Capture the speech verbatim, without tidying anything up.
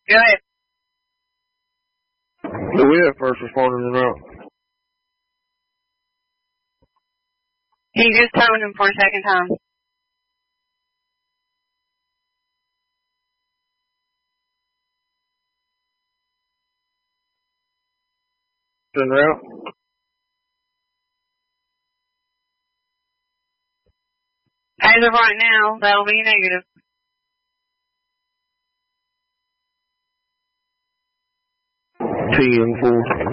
Go ahead. Do we have first responders or not? He just toned him for a second time. En route? As of right now, that'll be negative. ten four.